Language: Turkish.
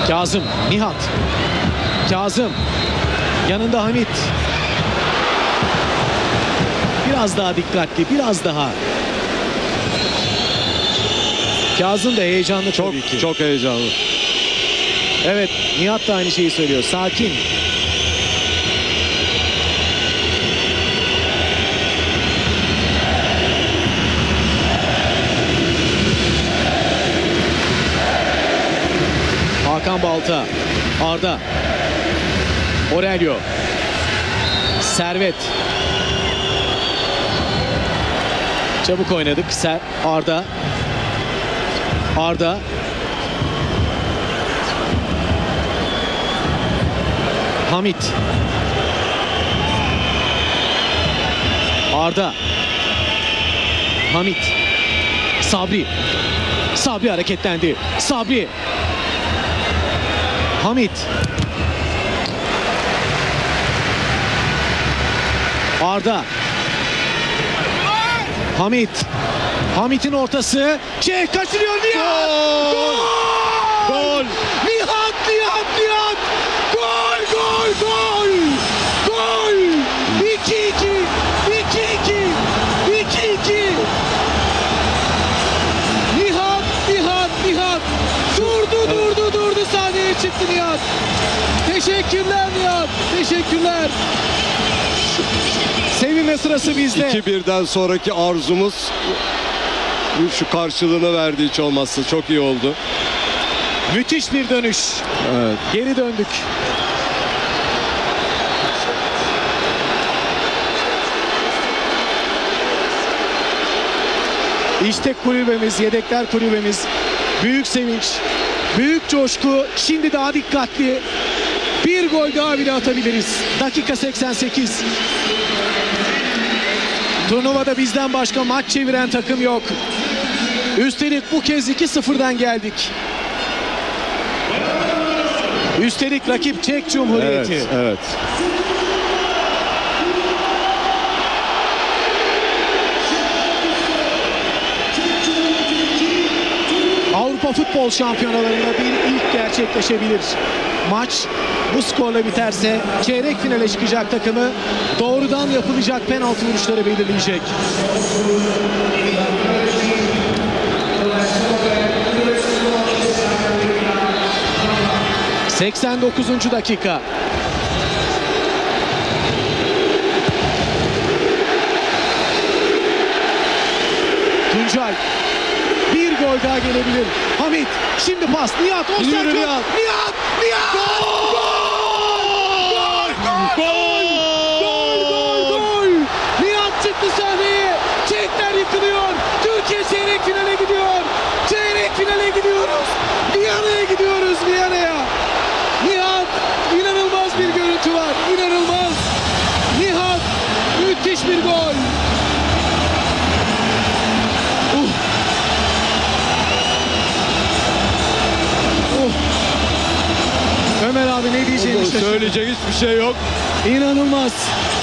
Kazım, Nihat. Kazım. Yanında Hamit. Biraz daha dikkatli, biraz daha. Kazım da heyecanlı tabii ki. Çok heyecanlı. Evet, Nihat da aynı şeyi söylüyor. Sakin. Hakan Balta. Arda. Aurelio. Servet. Çabuk oynadık. Arda. Arda. Hamit. Arda. Hamit. Sabri. Sabri hareketlendi. Sabri. Hamit. Arda. Hamit. Hamit'in ortası. Kaçırıyor Nihat. Gol! Gol! Nihat. Gol. Gol. 2-2. 2-2. Nihat. Durdu. Sahneye çıktı Nihat. Teşekkürler Nihat. Teşekkürler. Sevinme sırası bizde. 2-1'den sonraki arzumuz şu karşılığını verdi hiç olmazsa. Çok iyi oldu. Müthiş bir dönüş. Evet. Geri döndük. İşte kulübemiz, yedekler kulübemiz. Büyük sevinç, büyük coşku. Şimdi daha dikkatli. Bir gol daha bile atabiliriz. Dakika 88. Turnuvada bizden başka maç çeviren takım yok. Üstelik bu kez 2-0'dan geldik. Üstelik rakip Çek Cumhuriyeti. Evet. Avrupa Futbol Şampiyonalarında bir ilk gerçekleşebilir. Maç bu skorla biterse çeyrek finale çıkacak takımı doğrudan yapılacak penaltı vuruşları belirleyecek. ...89. dakika. Tuncay. Bir gol daha gelebilir. Hamit. Şimdi pas. Nihat. Yürü Nihat. Nihat. Gol. Nihat çıktı sahneye. Çekler yıkılıyor. Türkiye çeyrek finale gidiyor. Çeyrek finale gidiyoruz. Viyana'ya gidiyoruz. Nihat. İnanılmaz bir görüntü var. İnanılmaz. Nihat. Müthiş bir gol. Ömer abi ne diyeceğini şaşırdı. Söyleyecek hiçbir şey yok. İnanılmaz.